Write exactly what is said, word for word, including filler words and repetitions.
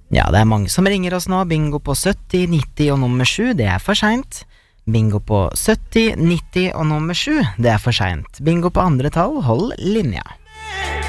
Ja, det er mange som ringer oss nå. Bingo på sytti, nitti og nummer sju, det er for sent. Bingo på sytti, nitti og nummer sju, det er for sent. Bingo på andre tall, hold linja.